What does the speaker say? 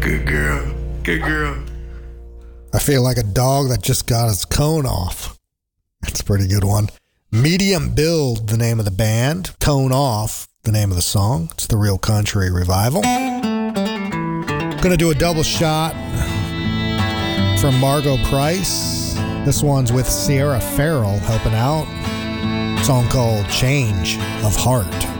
Good girl. Good girl. I feel like a dog that just got its cone off. That's a pretty good one. Medium Build, the name of the band. Cone Off, the name of the song. It's the Real Country Revival. Gonna do a double shot from Margo Price. This one's with Sierra Farrell helping out. A song called Change of Heart.